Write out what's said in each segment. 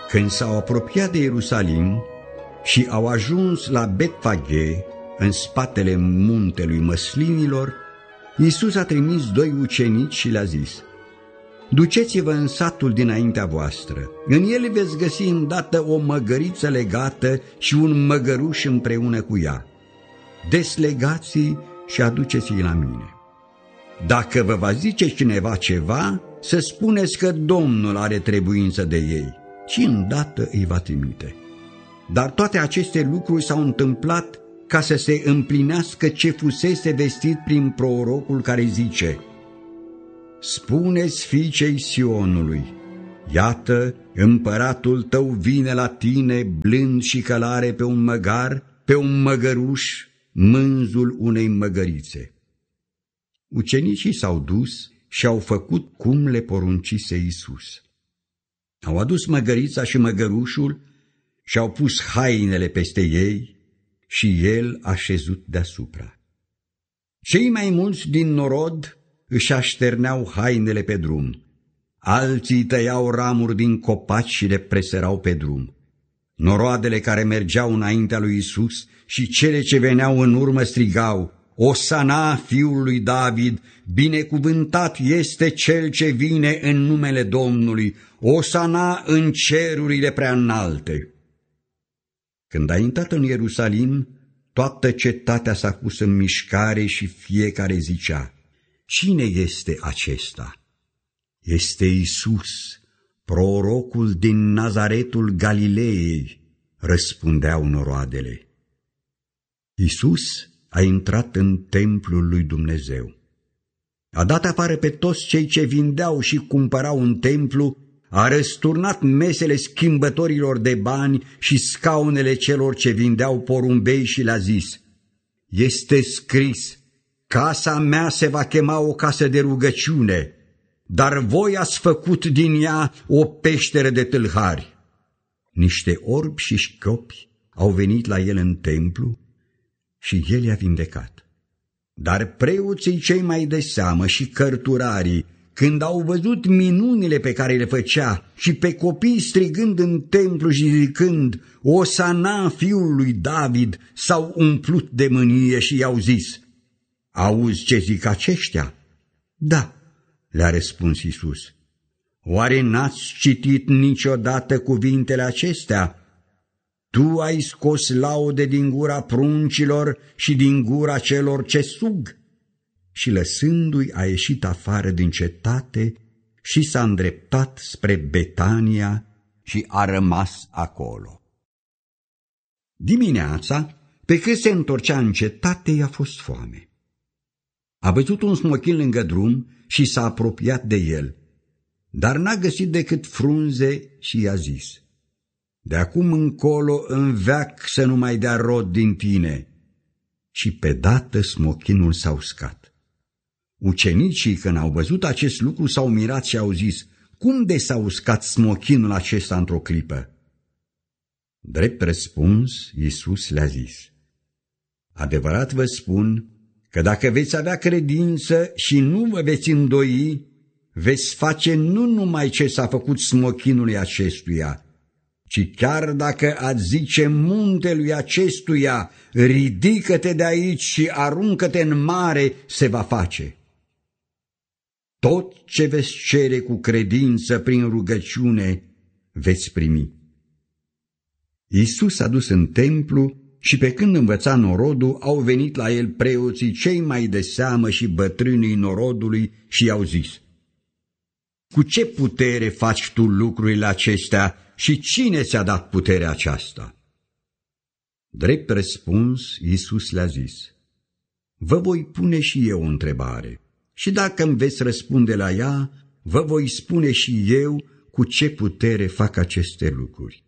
Când s-au apropiat de Ierusalim și au ajuns la Betfage, în spatele muntelui Măslinilor, Iisus a trimis 2 ucenici și le-a zis: duceți-vă în satul dinaintea voastră, în el veți găsi îndată o măgăriță legată și un măgăruș împreună cu ea. Deslegați-i și aduceți-i la mine. Dacă vă va zice cineva ceva, să spuneți că Domnul are trebuință de ei și îndată îi va trimite. Dar toate aceste lucruri s-au întâmplat ca să se împlinească ce fusese vestit prin prorocul care zice: spuneți fiicei Sionului, iată, împăratul tău vine la tine blând și călare pe un măgar, pe un măgăruș, mânzul unei măgărițe. Ucenicii s-au dus și au făcut cum le poruncise Iisus. Au adus măgărița și măgărușul și au pus hainele peste ei și el a șezut deasupra. Cei mai mulți din norod își așterneau hainele pe drum, alții tăiau ramuri din copaci și le preserau pe drum. Noroadele care mergeau înaintea lui Iisus și cele ce veneau în urmă strigau: Osana fiul lui David, binecuvântat este cel ce vine în numele Domnului, Osana în cerurile preaînalte. Când a intrat în Ierusalim, toată cetatea s-a pus în mișcare și fiecare zicea: cine este acesta? Este Iisus, prorocul din Nazaretul Galileei, răspundeau noroadele. Iisus a intrat în templul lui Dumnezeu. A dat afară pe toți cei ce vindeau și cumpărau în templu, a răsturnat mesele schimbătorilor de bani și scaunele celor ce vindeau porumbei și le-a zis: este scris, casa mea se va chema o casă de rugăciune, dar voi ați făcut din ea o peșteră de tâlhari. Niște orbi și șchiopi au venit la el în templu și el i-a vindecat. Dar preoții cei mai de seamă și cărturarii, când au văzut minunile pe care le făcea și pe copii strigând în templu și zicând: Osana fiul lui David, s-au umplut de mânie și i-au zis: auzi ce zic aceștia? Da, le-a răspuns Iisus. Oare n-ați citit niciodată cuvintele acestea? Tu ai scos laude din gura pruncilor și din gura celor ce sug. Și lăsându-i a ieșit afară din cetate și s-a îndreptat spre Betania și a rămas acolo. Dimineața, pe cât se întorcea în cetate, i-a fost foame. A văzut un smochin lângă drum și s-a apropiat de el, dar n-a găsit decât frunze și i-a zis: de acum încolo în veac să nu mai dea rod din tine. Și pe dată smochinul s-a uscat. Ucenicii, când au văzut acest lucru, s-au mirat și au zis: cum de s-a uscat smochinul acesta într-o clipă? Drept răspuns, Iisus le-a zis: adevărat vă spun că dacă veți avea credință și nu vă veți îndoi, veți face nu numai ce s-a făcut smochinului acestuia, ci chiar dacă ați zice muntelui acestuia: ridică-te de aici și aruncă-te în mare, se va face. Tot ce veți cere cu credință prin rugăciune, veți primi. Iisus s-a dus în templu și pe când învăța norodul, au venit la el preoții cei mai de seamă și bătrânii norodului și i-au zis: cu ce putere faci tu lucrurile acestea și cine ți-a dat puterea aceasta? Drept răspuns, Iisus le-a zis: vă voi pune și eu o întrebare și dacă îmi veți răspunde la ea, vă voi spune și eu cu ce putere fac aceste lucruri.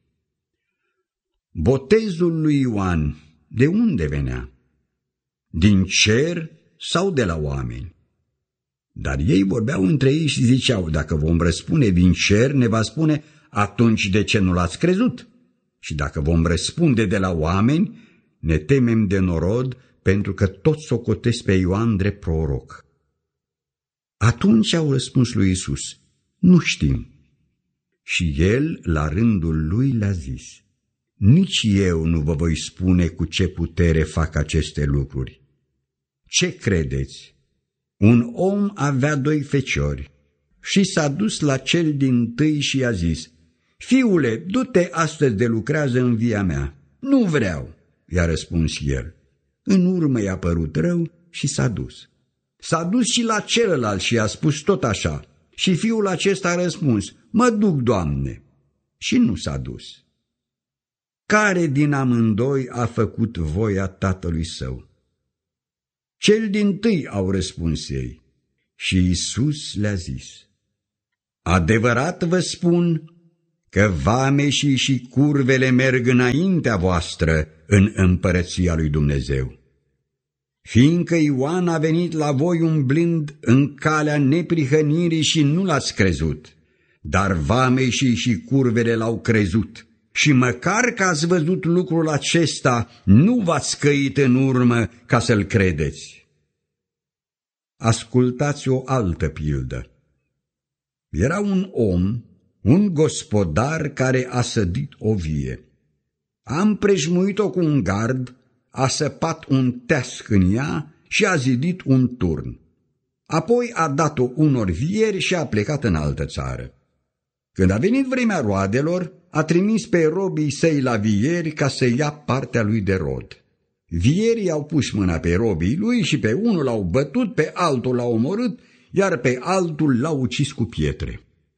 Botezul lui Ioan de unde venea? Din cer sau de la oameni? Dar ei vorbeau între ei și ziceau: dacă vom răspunde din cer, ne va spune: atunci de ce nu l-ați crezut? Și dacă vom răspunde de la oameni, ne temem de norod, pentru că toți socotesc pe Ioan drept proroc. Atunci au răspuns lui Iisus: nu știm. Și el, la rândul lui, le-a zis: nici eu nu vă voi spune cu ce putere fac aceste lucruri. Ce credeți? Un om avea 2 feciori și s-a dus la cel dintâi și i-a zis: fiule, du-te astăzi de lucrează în via mea. Nu vreau, i-a răspuns el. În urmă i-a părut rău și s-a dus. S-a dus și la celălalt și i-a spus tot așa. Și fiul acesta a răspuns: mă duc, Doamne. Și nu s-a dus. Care din amândoi a făcut voia tatălui său? Cel dintâi, au răspuns ei. Și Iisus le-a zis: adevărat vă spun că vameșii și curvele merg înaintea voastră în împărăția lui Dumnezeu. Fiindcă Ioan a venit la voi umblând în calea neprihănirii și nu l-ați crezut, dar vameșii și curvele l-au crezut. Și măcar că ați văzut lucrul acesta, nu v-ați căit în urmă ca să-l credeți. Ascultați o altă pildă. Era un om, un gospodar care a sădit o vie. A împrejmuit-o cu un gard, a săpat un teasc în ea și a zidit un turn. Apoi a dat-o unor vieri și a plecat în altă țară. Când a venit vremea roadelor, a trimis pe robii săi la vieri ca să ia partea lui de rod. Vierii au pus mâna pe robii lui și pe unul l-au bătut, pe altul l-au omorât, iar pe altul l-au ucis cu pietre.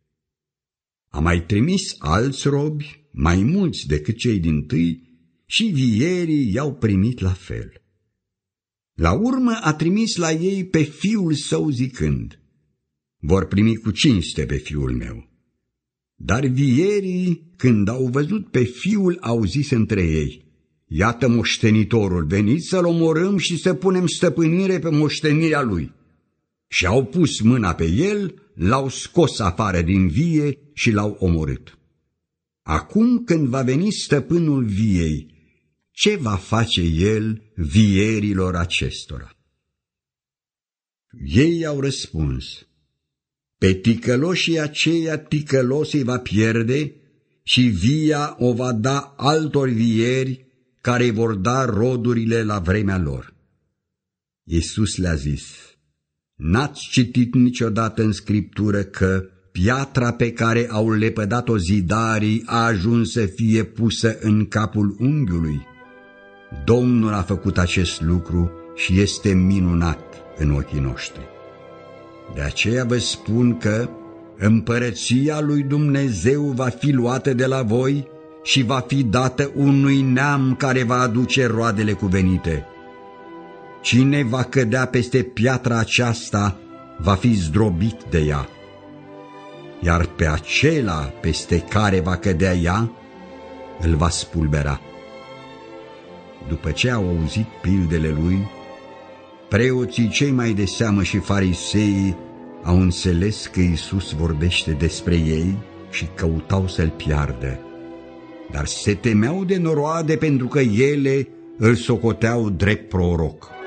A mai trimis alți robi, mai mulți decât cei dintâi, și vierii i-au primit la fel. La urmă a trimis la ei pe fiul său zicând: vor primi cu cinste pe fiul meu. Dar vierii, când au văzut pe fiul, au zis între ei: iată moștenitorul, veniți să-l omorâm și să punem stăpânire pe moștenirea lui. Și au pus mâna pe el, l-au scos afară din vie și l-au omorât. Acum când va veni stăpânul viei, ce va face el vierilor acestora? Ei au răspuns: pe ticăloșii aceia ticălosii va pierde și via o va da altor vieri care vor da rodurile la vremea lor. Iisus le-a zis: n-ați citit niciodată în Scriptură că piatra pe care au lepădat-o zidarii a ajuns să fie pusă în capul unghiului? Domnul a făcut acest lucru și este minunat în ochii noștri. De aceea vă spun că împărăția lui Dumnezeu va fi luată de la voi și va fi dată unui neam care va aduce roadele cuvenite. Cine va cădea peste piatra aceasta va fi zdrobit de ea, iar pe acela peste care va cădea ea îl va spulbera. După ce au auzit pildele lui, preoții cei mai de seamă și fariseii au înțeles că Iisus vorbește despre ei și căutau să-l piardă, dar se temeau de noroade pentru că ele îl socoteau drept proroc.